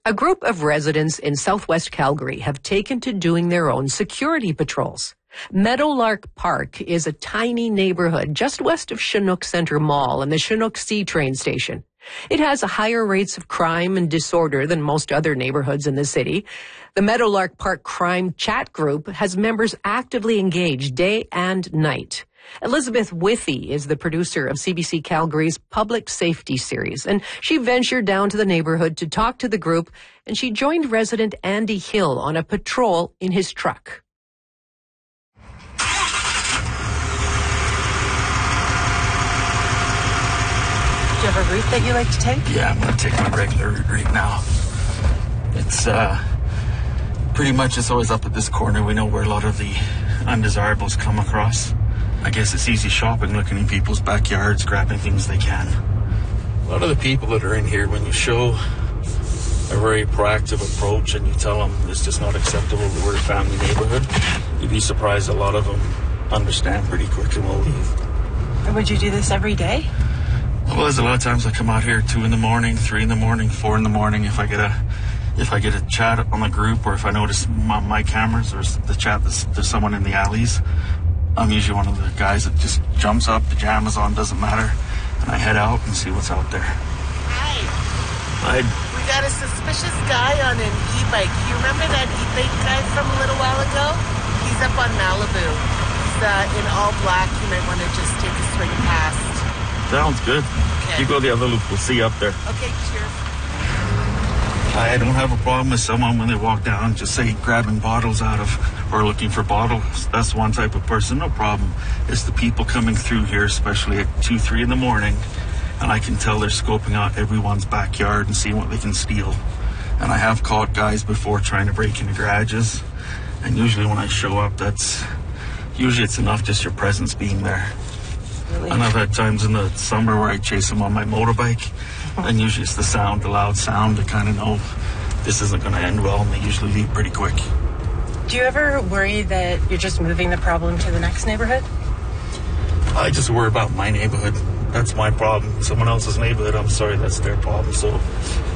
A group of residents in southwest Calgary have taken to doing their own security patrols. Meadowlark Park is a tiny neighborhood just west of Chinook Centre Mall and the Chinook C train station. It has higher rates of crime and disorder than most other neighborhoods in the city. The Meadowlark Park Crime Chat Group has members actively engaged day and night. Elizabeth Withy is the producer of CBC Calgary's Public Safety Series, and she ventured down to the neighborhood to talk to the group, and she joined resident Andy Hill on a patrol in his truck. Do you have a route that you like to take? Yeah, I'm going to take my regular route right now. It's pretty much it's always up at this corner. We know where a lot of the undesirables come across. I guess it's easy shopping, looking in people's backyards, grabbing things they can. A lot of the people that are in here, when you show a very proactive approach and you tell them it's just not acceptable that we're a family neighborhood, you'd be surprised a lot of them understand pretty quick and will leave. And would you do this every day? Well, there's a lot of times I come out here 2 in the morning, 3 in the morning, 4 in the morning. If I get a chat on the group, or if I notice on my cameras or the chat there's someone in the alleys, I'm usually one of the guys that just jumps up, pajamas on, doesn't matter, and I head out and see what's out there. Hi. We got a suspicious guy on an e-bike. You remember that e-bike guy from a little while ago? He's up on Malibu. He's in all black. You might want to just take a swing past. Sounds good. Okay. You go the other loop, we'll see you up there. Okay, cheers. I don't have a problem with someone when they walk down, just say grabbing bottles out of, or looking for bottles. That's one type of person, no problem. It's the people coming through here, especially at 2, 3 in the morning, and I can tell they're scoping out everyone's backyard and seeing what they can steal. And I have caught guys before trying to break into garages, and usually when I show up, usually it's enough just your presence being there. Really? And I've had times in the summer where I chase them on my motorbike, and usually it's the loud sound to kind of know this isn't going to end well, and they usually leave pretty quick. Do you ever worry that you're just moving the problem to the next neighborhood? I just worry about my neighborhood. That's my problem. Someone else's neighborhood, I'm sorry, that's their problem. So